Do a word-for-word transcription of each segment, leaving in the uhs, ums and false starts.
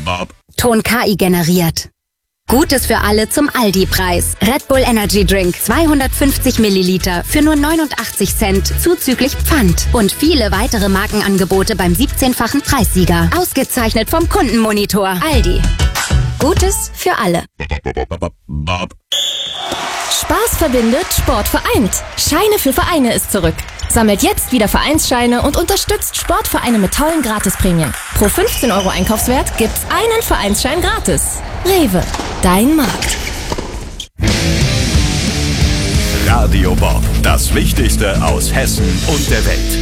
Ton K I generiert. Gutes für alle zum Aldi-Preis. Red Bull Energy Drink zweihundertfünfzig Milliliter für nur neunundachtzig Cent zuzüglich Pfand. Und viele weitere Markenangebote beim siebzehnfachen Preissieger. Ausgezeichnet vom Kundenmonitor. Aldi. Gutes für alle. Spaß verbindet, Sport vereint. Scheine für Vereine ist zurück. Sammelt jetzt wieder Vereinsscheine und unterstützt Sportvereine mit tollen Gratisprämien. Pro fünfzehn Euro Einkaufswert gibt's einen Vereinsschein gratis. Rewe, dein Markt. Radio Bob, das Wichtigste aus Hessen und der Welt.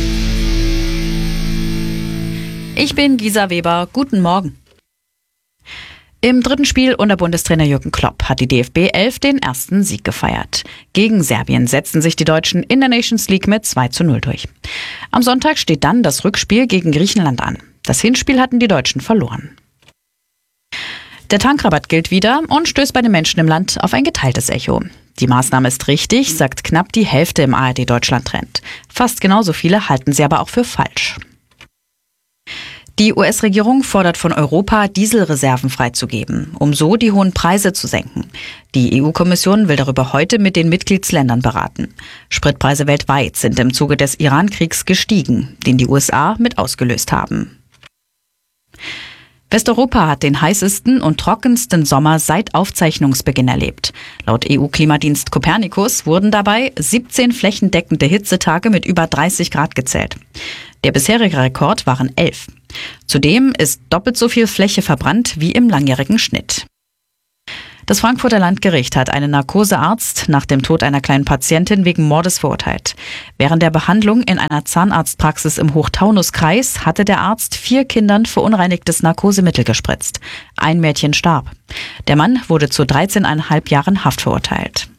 Ich bin Gisa Weber. Guten Morgen. Im dritten Spiel unter Bundestrainer Jürgen Klopp hat die D F B elf den ersten Sieg gefeiert. Gegen Serbien setzten sich die Deutschen in der Nations League mit zwei zu null durch. Am Sonntag steht dann das Rückspiel gegen Griechenland an. Das Hinspiel hatten die Deutschen verloren. Der Tankrabatt gilt wieder und stößt bei den Menschen im Land auf ein geteiltes Echo. Die Maßnahme ist richtig, sagt knapp die Hälfte im A R D-Deutschland-Trend. Fast genauso viele halten sie aber auch für falsch. Die U S-Regierung fordert von Europa, Dieselreserven freizugeben, um so die hohen Preise zu senken. Die E U-Kommission will darüber heute mit den Mitgliedsländern beraten. Spritpreise weltweit sind im Zuge des Iran-Kriegs gestiegen, den die U S A mit ausgelöst haben. Westeuropa hat den heißesten und trockensten Sommer seit Aufzeichnungsbeginn erlebt. Laut E U-Klimadienst Copernicus wurden dabei siebzehn flächendeckende Hitzetage mit über dreißig Grad gezählt. Der bisherige Rekord waren elf. Zudem ist doppelt so viel Fläche verbrannt wie im langjährigen Schnitt. Das Frankfurter Landgericht hat einen Narkosearzt nach dem Tod einer kleinen Patientin wegen Mordes verurteilt. Während der Behandlung in einer Zahnarztpraxis im Hochtaunuskreis hatte der Arzt vier Kindern verunreinigtes Narkosemittel gespritzt. Ein Mädchen starb. Der Mann wurde zu dreizehneinhalb Jahren Haft verurteilt.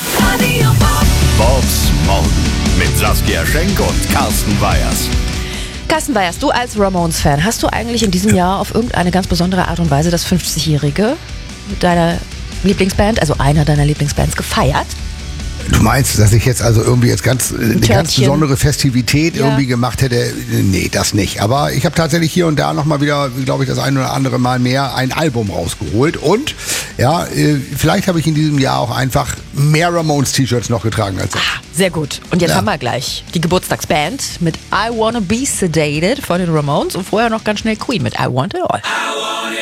Bobs Morgen mit Saskia Schenk und Carsten Weyers. Carsten Weyers, du als Ramones-Fan, hast du eigentlich in diesem Jahr auf irgendeine ganz besondere Art und Weise das fünfzigjährige deiner Lieblingsband, also einer deiner Lieblingsbands, gefeiert? Du meinst, dass ich jetzt also irgendwie jetzt ganz eine Törtchen. ganz besondere Festivität Ja. irgendwie gemacht hätte? Nee, das nicht. Aber ich habe tatsächlich hier und da nochmal wieder, glaube ich, das ein oder andere Mal mehr ein Album rausgeholt. Und ja, äh, vielleicht habe ich in diesem Jahr auch einfach mehr Ramones-T-Shirts noch getragen als ich. Ah, sehr gut. Und jetzt Ja. haben wir gleich die Geburtstagsband mit I Wanna Be Sedated von den Ramones und vorher noch ganz schnell Queen mit I Want It All.